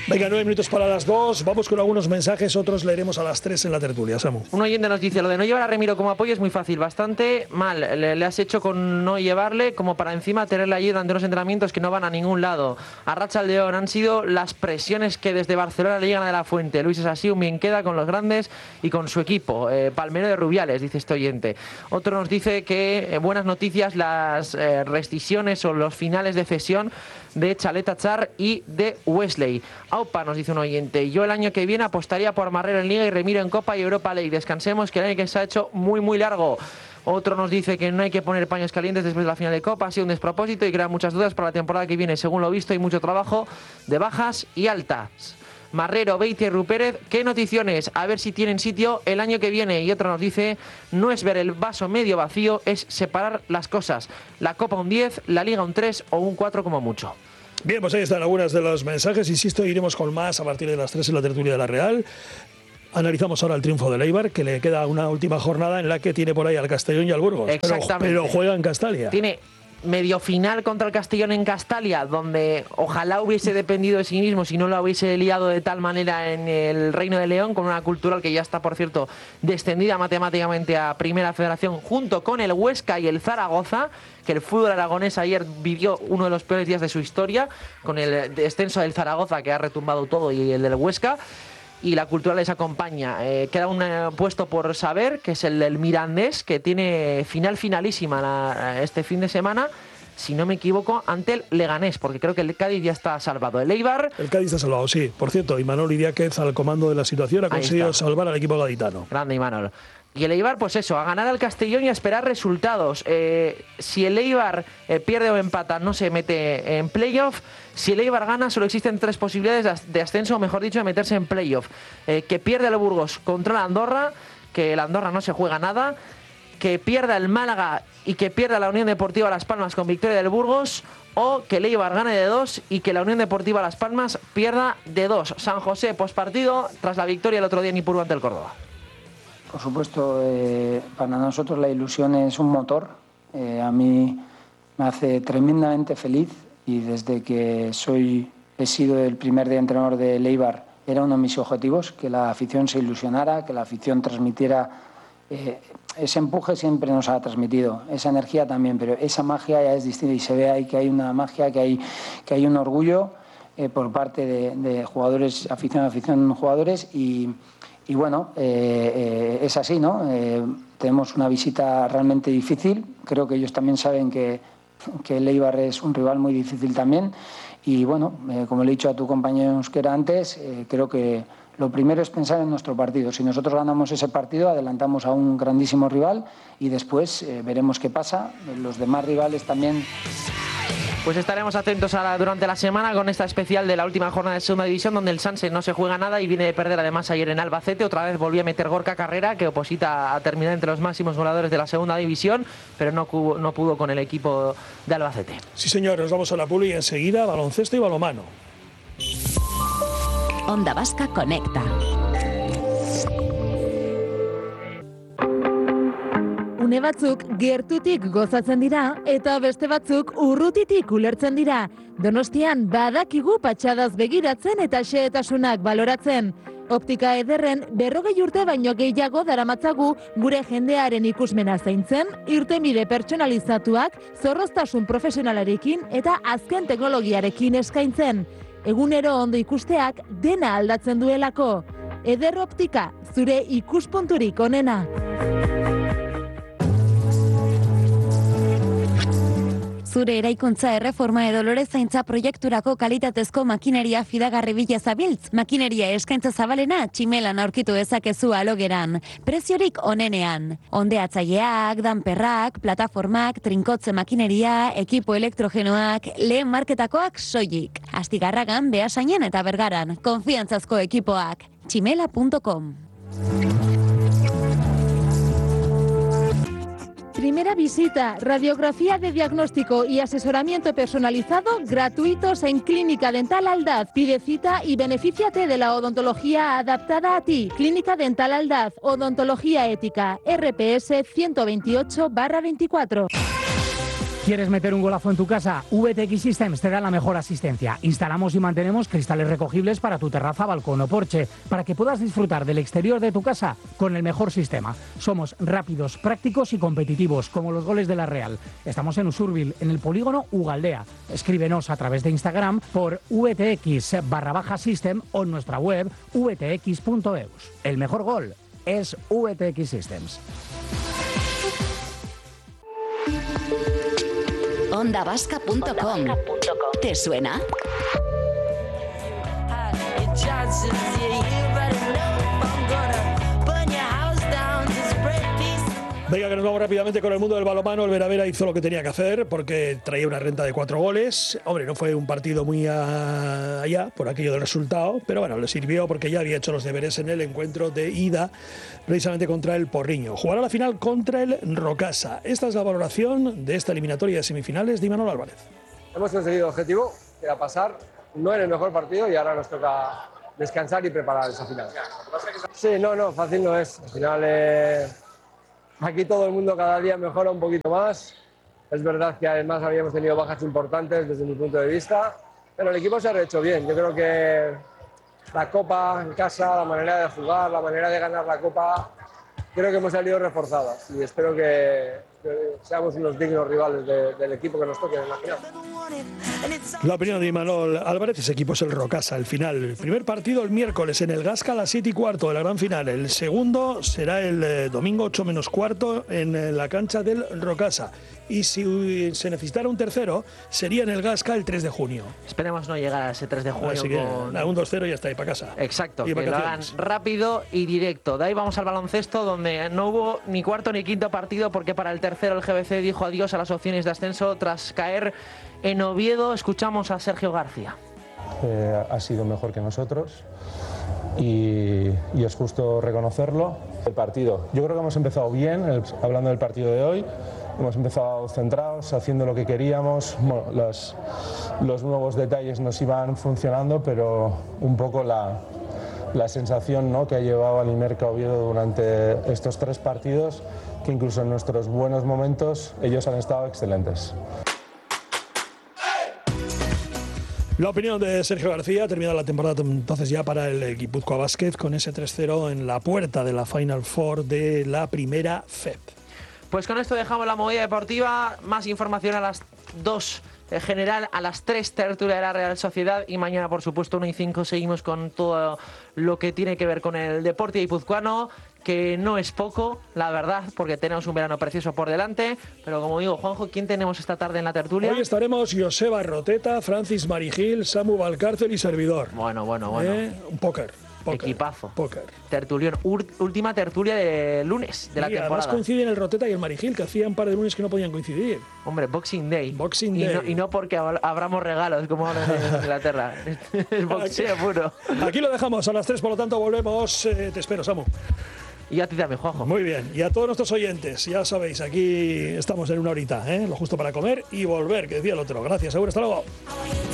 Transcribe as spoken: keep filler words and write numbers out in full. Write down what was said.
Venga, nueve minutos para las dos. Vamos con algunos mensajes, otros leeremos a las tres en la tertulia. Samu. Un oyente nos dice, lo de no llevar a Remiro como apoyo es muy fácil, bastante mal. Le, le has hecho con no llevarle, como para encima tenerle allí durante unos entrenamientos que no van a ningún lado. Arratsaldeon, han sido las presiones que desde Barcelona le llegan a De la Fuente. Luis es así, un bien queda con los grandes y con su equipo. Eh, Palmero de Rubiales, dice este oyente. Otro nos dice que, eh, buenas noticias, las eh, rescisiones o los finales de cesión de Chaleta Char y de Wesley. Aupa, nos dice un oyente, yo el año que viene apostaría por Marrero en Liga y Remiro en Copa y Europa League. Descansemos, que el año que se ha hecho muy muy largo. Otro nos dice que no hay que poner paños calientes después de la final de Copa, ha sido un despropósito y crea muchas dudas para la temporada que viene. Según lo visto, hay mucho trabajo de bajas y altas. Marrero, Beitia y Rupérez, ¿qué noticiones? A ver si tienen sitio el año que viene. Y otro nos dice, no es ver el vaso medio vacío, es separar las cosas. La Copa un diez, la Liga un tres o un cuatro como mucho. Bien, pues ahí están algunas de los mensajes. Insisto, iremos con más a partir de las tres en la tertulia de la Real. Analizamos ahora el triunfo del Eibar, que le queda una última jornada en la que tiene por ahí al Castellón y al Burgos. Exactamente. Pero, pero juega en Castalia. Tiene medio final contra el Castellón en Castalia, donde ojalá hubiese dependido de sí mismo si no lo hubiese liado de tal manera en el Reino de León, con una Cultural que ya está, por cierto, descendida matemáticamente a Primera Federación, junto con el Huesca y el Zaragoza, que el fútbol aragonés ayer vivió uno de los peores días de su historia, con el descenso del Zaragoza, que ha retumbado todo, y el del Huesca. Y la Cultural les acompaña. Eh, queda un eh, puesto por saber, que es el del Mirandés, que tiene final finalísima la, este fin de semana, si no me equivoco, ante el Leganés, porque creo que el Cádiz ya está salvado. El Eibar... El Cádiz está salvado, sí. Por cierto, Imanol Idiáquez al comando de la situación ha conseguido salvar al equipo gaditano. Grande Imanol. Y el Eibar, pues eso, a ganar al Castellón y a esperar resultados. Eh, si el Eibar eh, pierde o empata, no se mete en playoff. Si el Eibar gana, solo existen tres posibilidades de ascenso, o mejor dicho, de meterse en playoff. Eh, que pierda el Burgos contra la Andorra, que el Andorra no se juega nada. Que pierda el Málaga y que pierda la Unión Deportiva Las Palmas con victoria del Burgos. O que el Eibar gane de dos y que la Unión Deportiva Las Palmas pierda de dos. San José, pospartido, tras la victoria el otro día en Ipurú ante el Córdoba. Por supuesto, eh, para nosotros la ilusión es un motor. Eh, a mí me hace tremendamente feliz y desde que soy he sido el primer día entrenador de Eibar era uno de mis objetivos, que la afición se ilusionara, que la afición transmitiera. Eh, ese empuje siempre nos ha transmitido, esa energía también, pero esa magia ya es distinta y se ve ahí que hay una magia, que hay, que hay un orgullo eh, por parte de, de jugadores, afición, afición, jugadores y... Y bueno, eh, eh, es así, ¿no? Eh, tenemos una visita realmente difícil. Creo que ellos también saben que, que el Eibar es un rival muy difícil también. Y bueno, eh, como le he dicho a tu compañero Euskera antes, eh, creo que lo primero es pensar en nuestro partido. Si nosotros ganamos ese partido, adelantamos a un grandísimo rival y después eh, veremos qué pasa. Los demás rivales también... Pues estaremos atentos a la, durante la semana con esta especial de la última jornada de segunda división, donde el Sanse no se juega nada y viene de perder además ayer en Albacete. Otra vez volvió a meter Gorka Carrera, que oposita a terminar entre los máximos goleadores de la segunda división, pero no, cubo, no pudo con el equipo de Albacete. Sí, señor, nos vamos a la Puli y enseguida baloncesto y balonmano. Onda Vasca conecta. Une batzuk gertutik gozatzen dira eta beste batzuk urrutitik ulertzen dira. Donostian badakigu patxadaz begiratzen eta xehetasunak baloratzen. Optika ederren berrogei urte baino gehiago daramatzagu gure jendearen ikusmena zaintzen, irtenbide pertsonalizatuak, zorroztasun profesionalarekin eta azken teknologiarekin eskaintzen. Egunero ondo ikusteak dena aldatzen duelako. Eder Optika, zure ikuspunturik onena. Zure eraikuntza erreforma edo lorezaintza proiekturako kalitatezko makineria fidagarri bila zabiltz. Makineria eskaintza zabalena tximelan aurkitu ezakezu alogeran. Preziorik onenean. Ondeatzaileak, danperrak, plataformak, trinkotze makineria, ekipo elektrogenoak, lehen marketakoak soilik. Astigarragan, Beasainen eta Bergaran. Konfiantzazko ekipoak. tximela punto com. Primera visita, radiografía de diagnóstico y asesoramiento personalizado gratuitos en Clínica Dental Aldaz. Pide cita y benefíciate de la odontología adaptada a ti. Clínica Dental Aldaz, odontología ética, R P S ciento veintiocho barra veinticuatro. ¿Quieres meter un golazo en tu casa? V T X Systems te da la mejor asistencia. Instalamos y mantenemos cristales recogibles para tu terraza, balcón o porche, para que puedas disfrutar del exterior de tu casa con el mejor sistema. Somos rápidos, prácticos y competitivos, como los goles de la Real. Estamos en Usurbil, en el polígono Ugaldea. Escríbenos a través de Instagram por vtx barra baja system o en nuestra web v t x punto e u s. El mejor gol es V T X Systems. onda vasca punto com. ¿Te suena? Venga, que nos vamos rápidamente con el mundo del balonmano. El Veravera hizo lo que tenía que hacer porque traía una renta de cuatro goles. Hombre, no fue un partido muy a... allá por aquello del resultado, pero bueno, le sirvió porque ya había hecho los deberes en el encuentro de ida precisamente contra el Porriño. Jugará la final contra el Rocasa. Esta es la valoración de esta eliminatoria de semifinales de Imanol Álvarez. Hemos conseguido el objetivo, que era pasar, no en el mejor partido, y ahora nos toca descansar y preparar esa final. Sí, no, no, fácil no es. Al final... Eh... Aquí todo el mundo cada día mejora un poquito más. Es verdad que además habíamos tenido bajas importantes desde mi punto de vista, pero el equipo se ha hecho bien. Yo creo que la Copa en casa, la manera de jugar, la manera de ganar la Copa, creo que hemos salido reforzadas y espero que, que seamos unos dignos rivales de, del equipo que nos toque en la final. La opinión de Imanol Álvarez. Ese equipo es el Rocasa. El final, el primer partido el miércoles en el Gasca a las siete y cuarto de la gran final. El segundo será el eh, domingo ocho menos cuarto en eh, la cancha del Rocasa. Y si se necesitara un tercero, sería en el Gasca el tres de junio. Esperemos no llegar a ese tres de junio. Así que con... un dos cero y ya está ahí para casa. Exacto, y que lo hagan rápido y directo. De ahí vamos al baloncesto, donde no hubo ni cuarto ni quinto partido, porque para el tercero el G B C dijo adiós a las opciones de ascenso tras caer en Oviedo. Escuchamos a Sergio García. Eh, ha sido mejor que nosotros y, y es justo reconocerlo. El partido, yo creo que hemos empezado bien, el, hablando del partido de hoy. Hemos empezado centrados, haciendo lo que queríamos. Bueno, los, los nuevos detalles nos iban funcionando, pero un poco la, la sensación, ¿no?, que ha llevado al Imerca Oviedo durante estos tres partidos, que incluso en nuestros buenos momentos ellos han estado excelentes. La opinión de Sergio García. Termina la temporada entonces ya para el Guipúzcoa Basket con ese tres cero en la puerta de la Final Four de la primera F E P. Pues con esto dejamos la movida deportiva. Más información a las dos en general, a las tres tertulia de la Real Sociedad, y mañana por supuesto uno y cinco seguimos con todo lo que tiene que ver con el deporte guipuzcoano, que no es poco, la verdad, porque tenemos un verano precioso por delante. Pero como digo, Juanjo, ¿quién tenemos esta tarde en la tertulia? Hoy estaremos Joseba Roteta, Francis Marigil, Samu Valcárcel y servidor. Bueno, bueno, bueno. ¿Eh? Un póker. Póker. Equipazo. Póker. Tertulión. Ur- última tertulia de lunes de la y temporada. Además coinciden el Roteta y el Marigil, que hacían un par de lunes que no podían coincidir. Hombre, Boxing Day. Boxing y Day. No, y no porque ab- abramos regalos, como hablan en Inglaterra. El boxeo puro. Aquí lo dejamos a las tres, por lo tanto volvemos. Eh, te espero, Samu. Y a ti también, Juanjo. Muy bien. Y a todos nuestros oyentes, ya sabéis, aquí estamos en una horita, ¿eh? Lo justo para comer y volver, que decía el otro. Gracias, seguro. Hasta luego.